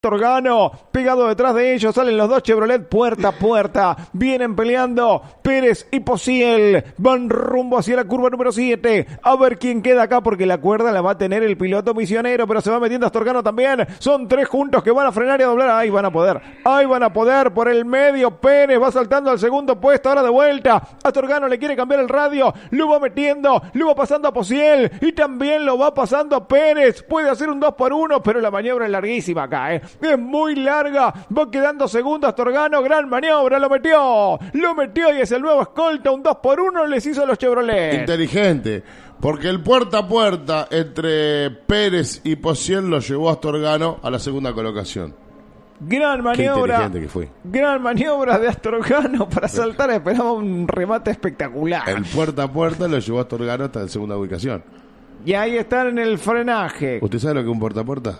Astorgano, pegado detrás de ellos, salen los dos Chevrolet puerta a puerta, vienen peleando Pérez y Posiel, van rumbo hacia la curva número 7, a ver quién queda acá porque la cuerda la va a tener el piloto misionero, pero se va metiendo Astorgano también, son tres juntos que van a frenar y a doblar, ahí van a poder por el medio, Pérez va saltando al segundo puesto, ahora de vuelta, Astorgano le quiere cambiar el radio, lo va metiendo, lo va pasando a Posiel y también lo va pasando a Pérez, puede hacer un 2x1, pero la maniobra es larguísima acá, es muy larga, va quedando segundo Astorgano, gran maniobra, lo metió y es el nuevo escolta, un 2x1 les hizo a los Chevrolet. Inteligente, porque el puerta a puerta entre Pérez y Posiel lo llevó a Astorgano a la segunda colocación. Gran maniobra. Qué inteligente que fue. Gran maniobra de Astorgano para saltar, esperaba un remate espectacular. El puerta a puerta lo llevó a Astorgano hasta la segunda ubicación. Y ahí están en el frenaje. ¿Usted sabe lo que es un puerta a puerta?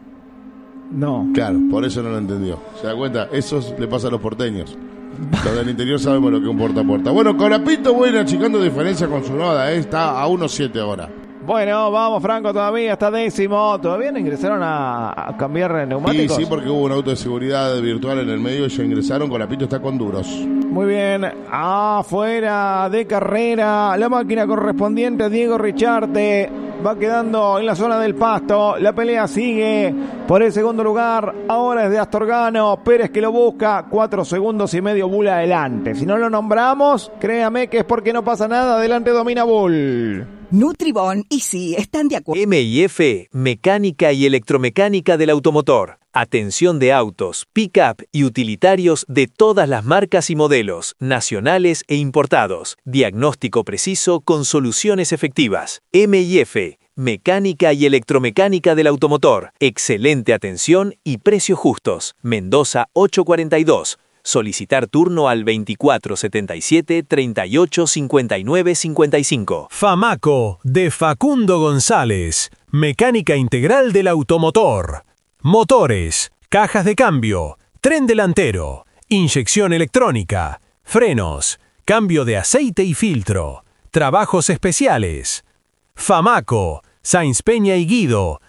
No. Claro, por eso no lo entendió. ¿Se da cuenta? Eso le pasa a los porteños. Los del interior sabemos lo que es un puerta a puerta. Bueno, Colapinto viene achicando diferencia con su noda, está a 1.7 ahora. Bueno, vamos Franco, todavía está décimo. ¿Todavía no ingresaron a cambiar neumáticos? Sí, porque hubo un auto de seguridad virtual en el medio y ya ingresaron. Colapinto está con duros. Muy bien, afuera de carrera, la máquina correspondiente a Diego Richarte va quedando en la zona del pasto, la pelea sigue por el segundo lugar, ahora es de Astorgano, Pérez que lo busca, 4 segundos y medio Bull adelante, si no lo nombramos, créame que es porque no pasa nada, adelante domina Bull. Nutribón y sí, están de acuerdo. M&F, mecánica y electromecánica del automotor. Atención de autos, pick-up y utilitarios de todas las marcas y modelos, nacionales e importados. Diagnóstico preciso con soluciones efectivas. M&F, mecánica y electromecánica del automotor. Excelente atención y precios justos. Mendoza 842. Solicitar turno al 2477 38 59 55. Famaco, de Facundo González. Mecánica integral del automotor. Motores, cajas de cambio, tren delantero, inyección electrónica, frenos, cambio de aceite y filtro, trabajos especiales. Famaco, Sáenz Peña y Guido,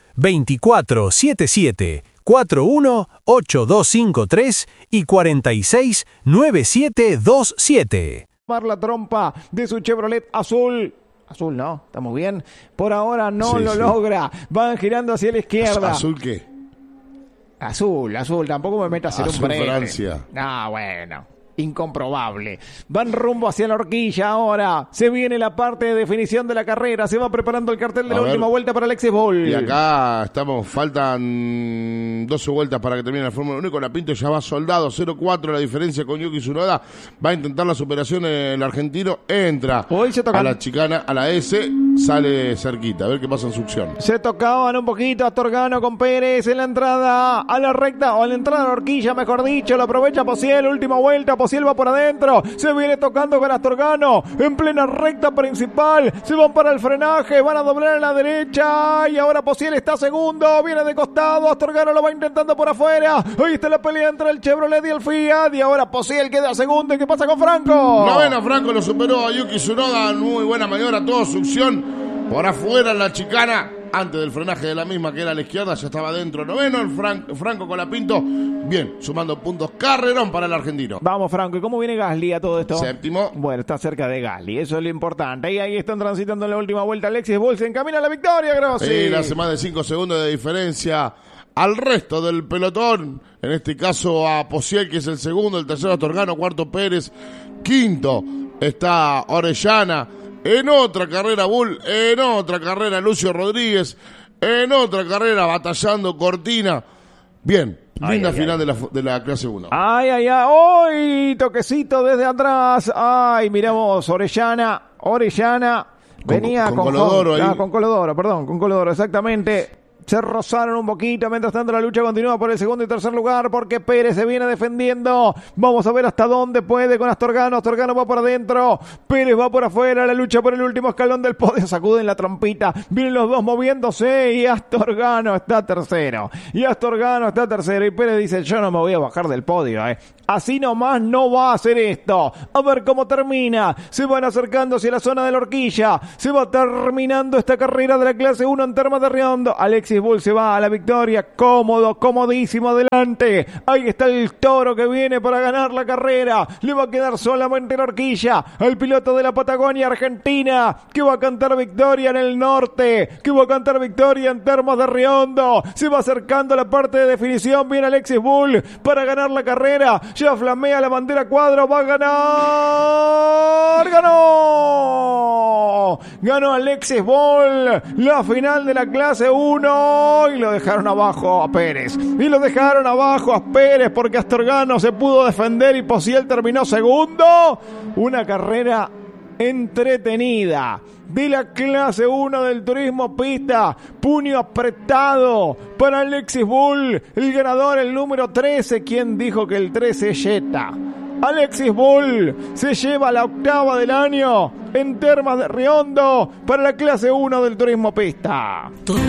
2477 418253 y 469727. La trompa de su Chevrolet azul. Azul, ¿no? ¿Estamos bien? Por ahora no Sí, lo sí. logra. Van girando hacia la izquierda. ¿Azul qué? Azul. Tampoco me metas en un Azul breve. Francia. Ah, bueno. Incomprobable. Van rumbo hacia la horquilla ahora. Se viene la parte de definición de la carrera. Se va preparando el cartel de la última vuelta para Alexis Bull. Y acá faltan 12 vueltas para que termine la Fórmula 1 y Colapinto ya va soldado, 0-4 la diferencia con Yuki Tsunoda, va a intentar la superación el argentino, entra Hoy se tocan. a la chicana, a la S, sale cerquita, a ver qué pasa en succión. Se tocaban un poquito Astorgano con Pérez en la entrada a la recta, o en la entrada a la horquilla, mejor dicho, lo aprovecha Posiel, última vuelta, Posiel va por adentro, se viene tocando con Astorgano, en plena recta principal, se van para el frenaje, van a doblar a la derecha, y ahora Posiel está segundo, viene de costado, Astorgano lo va intentando por afuera, ahí está la pelea entre el Chevrolet y el Fiat, y ahora Posiel queda segundo, ¿y qué pasa con Franco? Novena, Franco lo superó a Yuki Tsunoda, muy buena maniobra, todo succión, por afuera en la chicana, antes del frenaje de la misma que era a la izquierda, ya estaba dentro. Noveno, el Franco Colapinto, bien, sumando puntos, carrerón para el argentino. Vamos, Franco, ¿y cómo viene Gasly a todo esto? Séptimo. Bueno, está cerca de Gasly, eso es lo importante. Y ahí están transitando en la última vuelta. Alexis Bull se encamina a la victoria, Grossi. Sí, le hace más de 5 segundos de diferencia al resto del pelotón. En este caso a Posiel, que es el segundo, el tercero Astorgano, cuarto Pérez, quinto está Orellana. En otra carrera Bull, en otra carrera Lucio Rodríguez, en otra carrera batallando Cortina. Bien, linda final de la clase 1. Ay, ¡ay! Toquecito desde atrás. Ay, miramos, Orellana. Venía con Colodoro ahí. con Colodoro, exactamente. Se rozaron un poquito, mientras tanto la lucha continúa por el segundo y tercer lugar, porque Pérez se viene defendiendo. Vamos a ver hasta dónde puede con Astorgano. Astorgano va por adentro, Pérez va por afuera, la lucha por el último escalón del podio, sacuden la trompita, vienen los dos moviéndose y Astorgano está tercero. Y Pérez dice, yo no me voy a bajar del podio, Así nomás no va a hacer esto. A ver cómo termina. Se van acercando hacia la zona de la horquilla. Se va terminando esta carrera de la clase 1 en Termas de Riondo. Alexis Alexis Bull se va a la victoria, cómodo, comodísimo adelante. Ahí está el toro que viene para ganar la carrera. Le va a quedar solamente la horquilla al piloto de la Patagonia Argentina, que va a cantar victoria en el norte, que va a cantar victoria en Termas de Riondo. Se va acercando a la parte de definición. Viene Alexis Bull para ganar la carrera. Ya flamea la bandera cuadro. Va a ganar. Ganó Alexis Bull la final de la clase 1 y lo dejaron abajo a Pérez. Porque Astorgano se pudo defender y Posiel terminó segundo. Una carrera entretenida de la clase 1 del turismo pista. Puño apretado para Alexis Bull, el ganador, el número 13. ¿Quién dijo que el 13 es Jetta? Alexis Bull se lleva la 8ª del año en Termas de Riondo para la clase 1 del turismo pista.